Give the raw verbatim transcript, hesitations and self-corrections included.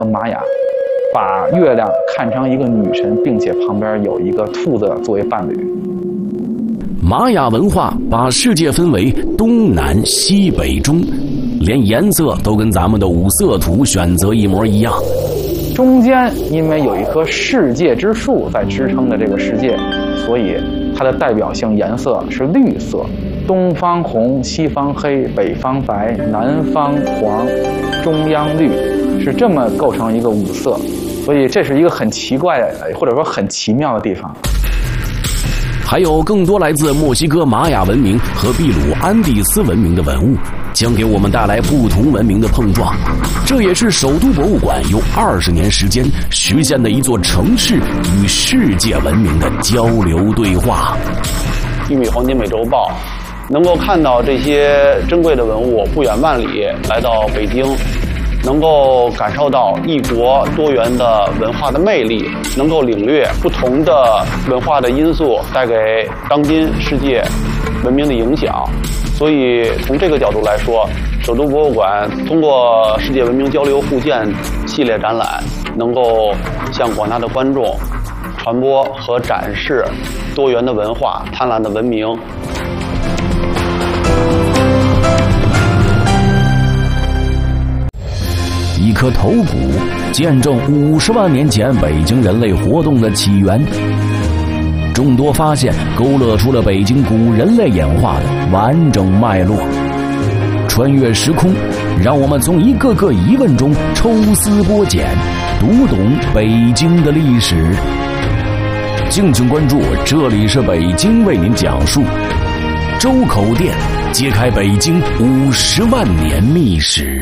玛雅把月亮看成一个女神，并且旁边有一个兔子作为伴侣。 玛雅文化把世界分为东南西北中，连颜色都跟咱们的五色图选择一模一样。 中间因为有一棵世界之树在支撑着这个世界，所以它的代表性颜色是绿色。东方红，西方黑，北方白，南方黄，中央绿，是这么构成一个五色。所以这是一个很奇怪或者说很奇妙的地方。 还有更多来自墨西哥玛雅文明和秘鲁安第斯文明的文物，将给我们带来不同文明的碰撞。这也是首都博物馆用二十年时间实现的一座城市与世界文明的交流对话。 玉米黄金美洲豹能够看到这些珍贵的文物不远万里来到北京，能够感受到异国多元的文化的魅力，能够领略不同的文化的因素带给当今世界文明的影响。所以从这个角度来说，首都博物馆通过世界文明交流互鉴系列展览，能够向广大的观众传播和展示多元的文化、贪婪的文明。 一颗头骨见证五十万年前北京人类活动的起源，众多发现勾勒出了北京古人类演化的完整脉络。穿越时空，让我们从一个个疑问中抽丝剥茧，读懂北京的历史。敬请关注，这里是北京为您讲述周口店，揭开北京五十万年秘史。